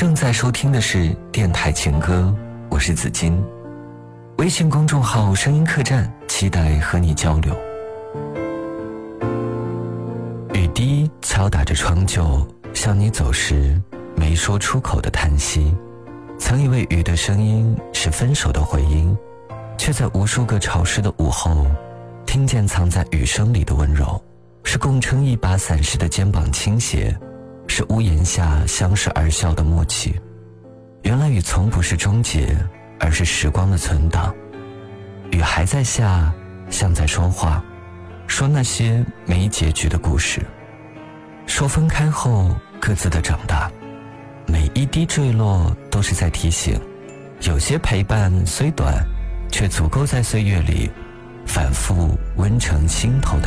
正在收听的是电台情歌，我是子金。微信公众号声音客栈，期待和你交流。雨滴敲打着窗旧，向你走时没说出口的叹息。曾以为雨的声音是分手的回音，却在无数个潮湿的午后，听见藏在雨声里的温柔，是共撑一把伞时的肩膀倾斜，是屋檐下相视而笑的默契。原来雨从不是终结，而是时光的存档。雨还在下，像在说话，说那些没结局的故事，说分开后各自的长大。每一滴坠落都是在提醒，有些陪伴虽短，却足够在岁月里反复温成心头的